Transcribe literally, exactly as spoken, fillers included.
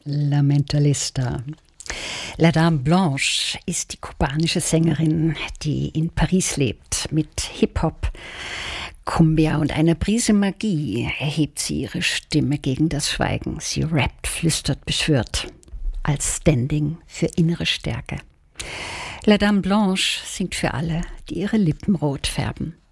La Mentalista. La Dame Blanche ist die kubanische Sängerin, die in Paris lebt. Mit Hip-Hop, Cumbia und einer Prise Magie erhebt sie ihre Stimme gegen das Schweigen. Sie rappt, flüstert, beschwört. Als Standing für innere Stärke. La Dame Blanche singt für alle, die ihre Lippen rot färben.